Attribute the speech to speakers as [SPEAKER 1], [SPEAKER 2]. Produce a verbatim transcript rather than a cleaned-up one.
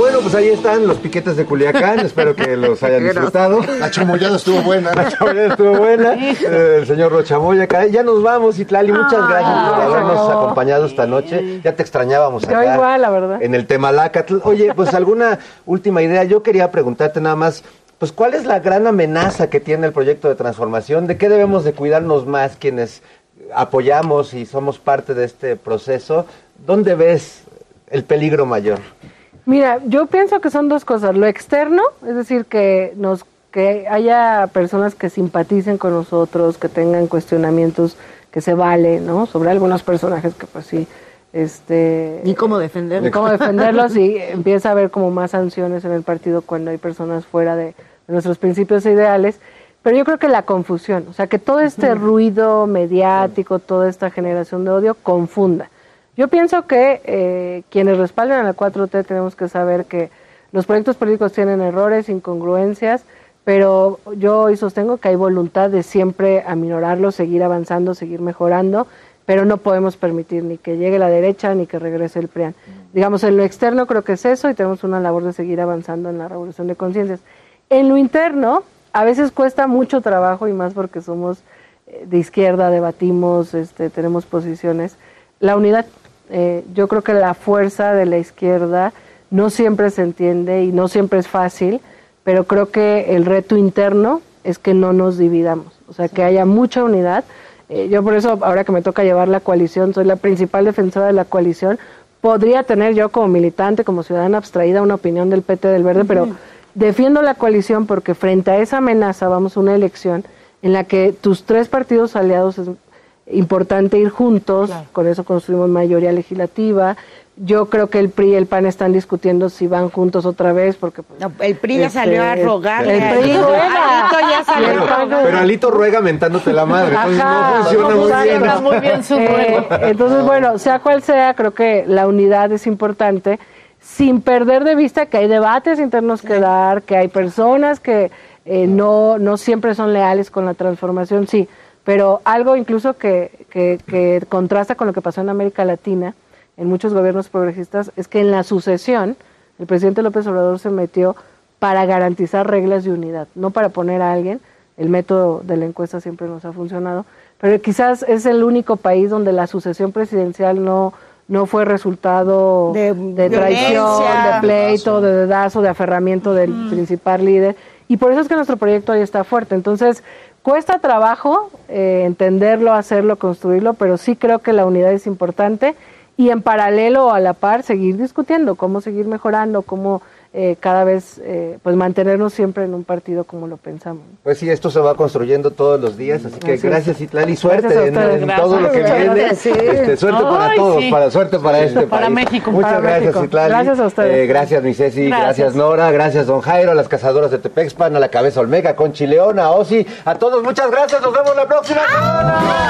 [SPEAKER 1] Bueno, pues ahí están los piquetes de Culiacán. Espero que los hayan disfrutado.
[SPEAKER 2] La chamoyada estuvo buena.
[SPEAKER 1] La chamoyada estuvo buena. Eh, el señor Rochamoya acá. Ya nos vamos, Citlali. Muchas gracias por habernos acompañado esta noche. Ya te extrañábamos acá.
[SPEAKER 3] Yo igual, la verdad.
[SPEAKER 1] En el Temalácatl. Oye, pues alguna última idea. Yo quería preguntarte nada más, pues ¿cuál es la gran amenaza que tiene el proyecto de transformación? ¿De qué debemos de cuidarnos más quienes apoyamos y somos parte de este proceso? ¿Dónde ves el peligro mayor?
[SPEAKER 3] Mira, yo pienso que son dos cosas. Lo externo, es decir, que nos que haya personas que simpaticen con nosotros, que tengan cuestionamientos que se valen, ¿no? Sobre algunos personajes que pues sí, este...
[SPEAKER 4] Ni cómo defenderlos.
[SPEAKER 3] Ni cómo defenderlos y empieza a haber como más sanciones en el partido cuando hay personas fuera de, de nuestros principios e ideales. Pero yo creo que la confusión, o sea, que todo este ruido mediático, toda esta generación de odio confunda. Yo pienso que eh, quienes respaldan a la cuatro T tenemos que saber que los proyectos políticos tienen errores, incongruencias, pero yo hoy sostengo que hay voluntad de siempre aminorarlos, seguir avanzando, seguir mejorando, pero no podemos permitir ni que llegue la derecha ni que regrese el P R I A N. Digamos, en lo externo creo que es eso y tenemos una labor de seguir avanzando en la revolución de conciencias. En lo interno, a veces cuesta mucho trabajo y más porque somos eh, de izquierda, debatimos, este, tenemos posiciones. La unidad. Eh, yo creo que la fuerza de la izquierda no siempre se entiende y no siempre es fácil, pero creo que el reto interno es que no nos dividamos, o sea, que haya mucha unidad. Eh, yo por eso, ahora que me toca llevar la coalición, soy la principal defensora de la coalición. Podría tener yo como militante, como ciudadana abstraída, una opinión del P T del Verde, uh-huh. pero defiendo la coalición porque frente a esa amenaza vamos a una elección en la que tus tres partidos aliados es importante ir juntos, claro. Con eso construimos mayoría legislativa. Yo creo que el P R I y el P A N están discutiendo si van juntos otra vez, porque pues,
[SPEAKER 4] no, el P R I ya este, salió a rogarle.
[SPEAKER 3] El P R I ruega.
[SPEAKER 4] Alito ya salió
[SPEAKER 1] pero,
[SPEAKER 4] a rogar.
[SPEAKER 1] pero Alito ruega mentándote la madre, entonces
[SPEAKER 3] Ajá,
[SPEAKER 1] no funciona
[SPEAKER 3] no,
[SPEAKER 1] muy bien.
[SPEAKER 3] Está muy bien su eh, entonces, bueno, sea cual sea, creo que la unidad es importante, sin perder de vista que hay debates internos que dar, que hay personas que eh, no, no siempre son leales con la transformación, sí. Pero algo incluso que, que, que contrasta con lo que pasó en América Latina, en muchos gobiernos progresistas, es que en la sucesión el presidente López Obrador se metió para garantizar reglas de unidad, no para poner a alguien. El método de la encuesta siempre nos ha funcionado, pero quizás es el único país donde la sucesión presidencial no, no fue resultado de, de traición, de pleito, de dedazo, de aferramiento del mm. principal líder. Y por eso es que nuestro proyecto hoy está fuerte. Entonces, cuesta trabajo eh, entenderlo, hacerlo, construirlo, pero sí creo que la unidad es importante y en paralelo o a la par seguir discutiendo cómo seguir mejorando, cómo eh, cada vez eh, pues mantenernos siempre en un partido como lo pensamos.
[SPEAKER 1] Pues sí, esto se va construyendo todos los días, así que gracias, gracias Citlali, suerte en, en
[SPEAKER 3] gracias.
[SPEAKER 1] todo lo que viene. Sí. Este, suerte Ay, para todos, sí. para suerte para sí, este
[SPEAKER 3] para
[SPEAKER 1] país.
[SPEAKER 3] México,
[SPEAKER 1] Muchas
[SPEAKER 3] para
[SPEAKER 1] gracias,
[SPEAKER 3] México.
[SPEAKER 1] Citlali.
[SPEAKER 3] Gracias a ustedes.
[SPEAKER 1] Eh, gracias, mi Ceci, gracias. gracias Nora, gracias don Jairo, a las cazadoras de Tepexpan, a la cabeza Olmega, Conchi León, a Osi, a todos, muchas gracias, nos vemos la próxima semana.